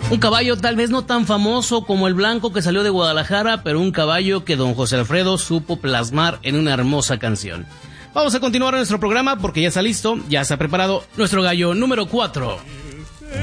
Un caballo tal vez no tan famoso como el blanco que salió de Guadalajara, pero un caballo que don José Alfredo supo plasmar en una hermosa canción. Vamos a continuar nuestro programa porque ya está listo, ya está preparado nuestro gallo número 4.